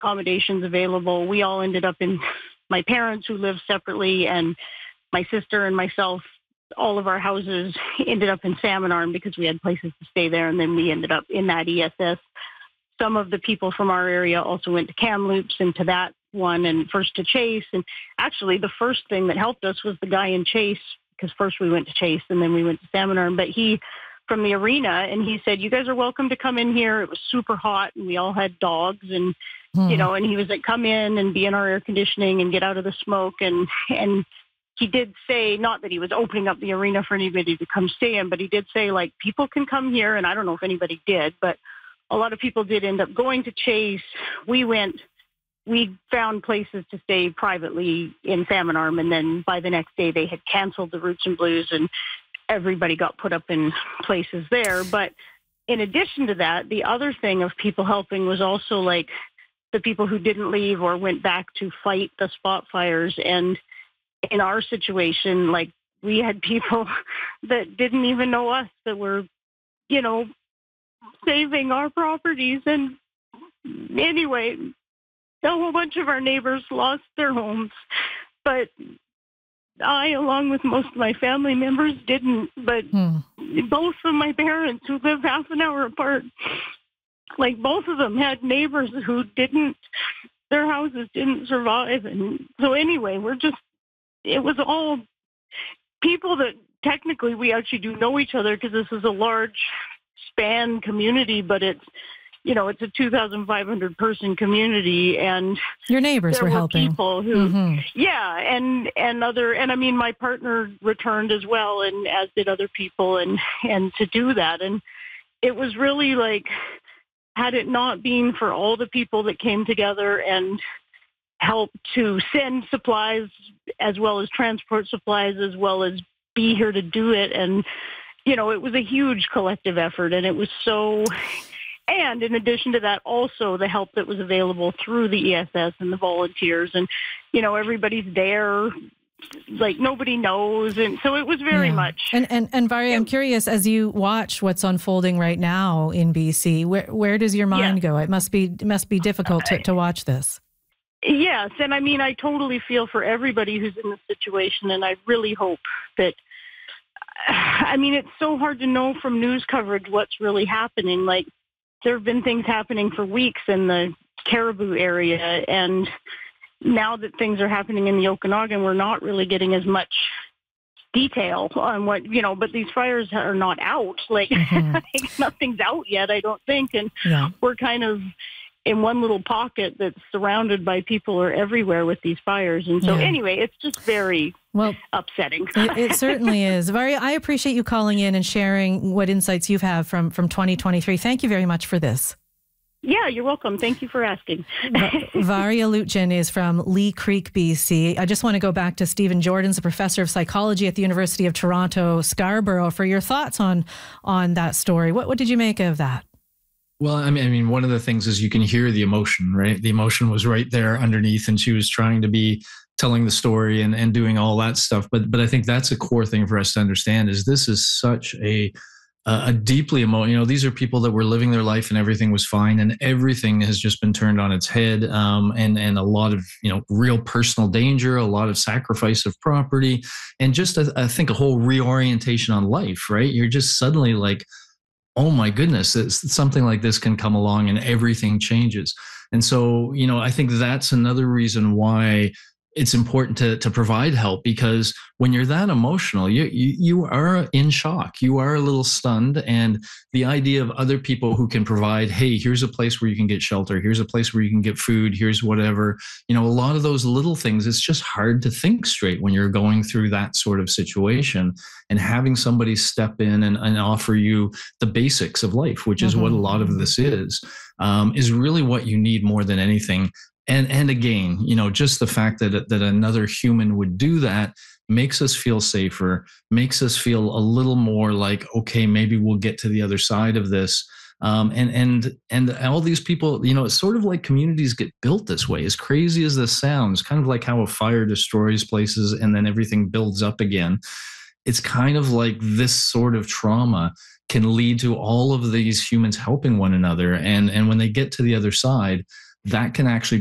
accommodations available. We all ended up in my parents who lived separately, and my sister and myself, all of our houses ended up in Salmon Arm because we had places to stay there, and then we ended up in that ESS. Some of the people from our area also went to Kamloops and to that one, and first to Chase. And actually, the first thing that helped us was the guy in Chase, because first we went to Chase and then we went to Salmon Arm. But he, from the arena, and he said, "You guys are welcome to come in here." It was super hot, and we all had dogs, and you know, and he was like, "Come in and be in our air conditioning and get out of the smoke." And he did say, not that he was opening up the arena for anybody to come stay in, but he did say, like, people can come here. And I don't know if anybody did, but a lot of people did end up going to Chase. We found places to stay privately in Salmon Arm. And then by the next day, they had canceled the Roots and Blues, and everybody got put up in places there. But in addition to that, the other thing of people helping was also like the people who didn't leave or went back to fight the spot fires. And in our situation, like, we had people that didn't even know us that were, you know, saving our properties. And anyway, a whole bunch of our neighbors lost their homes, but I, along with most of my family members, didn't. But both of my parents, who live half an hour apart, like, both of them had neighbors who their houses didn't survive. And so anyway, it was all people that technically we actually do know each other, because this is a large span community, but it's, you know, it's a 2,500 person community, and your neighbors were helping. People who, yeah, and I mean, my partner returned as well, and as did other people, and to do that, and it was really like, had it not been for all the people that came together and help to send supplies as well as transport supplies, as well as be here to do it. And, you know, it was a huge collective effort, and it was so, and in addition to that, also the help that was available through the ESS and the volunteers, and, you know, everybody's there, like, nobody knows. And so it was very much. And Vari, I'm curious, as you watch what's unfolding right now in BC, where does your mind go? It must be difficult to watch this. Yes, and I mean, I totally feel for everybody who's in this situation, and I really hope that, I mean, it's so hard to know from news coverage what's really happening. Like, there have been things happening for weeks in the Caribou area, and now that things are happening in the Okanagan, we're not really getting as much detail on what, you know, but these fires are not out. Like, nothing's out yet, I don't think, and we're kind of in one little pocket that's surrounded by people who are everywhere with these fires. And so anyway, it's just very upsetting. It certainly is. Vari, I appreciate you calling in and sharing what insights you've had from 2023. Thank you very much for this. Yeah, you're welcome. Thank you for asking. Vari Alutjan is from Lee Creek, BC. I just want to go back to Stephen Jordan's a professor of psychology at the University of Toronto, Scarborough, for your thoughts on that story. What did you make of that? Well, I mean, one of the things is you can hear the emotion, right? The emotion was right there underneath, and she was trying to be telling the story and doing all that stuff. But I think that's a core thing for us to understand, is this is such a deeply these are people that were living their life and everything was fine, and everything has just been turned on its head. And a lot of, real personal danger, a lot of sacrifice of property, and just, I think, a whole reorientation on life, right? You're just suddenly like, oh my goodness, something like this can come along and everything changes. And so, I think that's another reason why it's important to provide help, because when you're that emotional, you are in shock. You are a little stunned. And the idea of other people who can provide, hey, here's a place where you can get shelter. Here's a place where you can get food. Here's whatever, a lot of those little things, it's just hard to think straight when you're going through that sort of situation. And having somebody step in and offer you the basics of life, which is what a lot of this is really what you need more than anything. And again, just the fact that another human would do that makes us feel safer, makes us feel a little more like, okay, maybe we'll get to the other side of this. And all these people, it's sort of like communities get built this way. As crazy as this sounds, kind of like how a fire destroys places and then everything builds up again. It's kind of like this sort of trauma can lead to all of these humans helping one another. And when they get to the other side, that can actually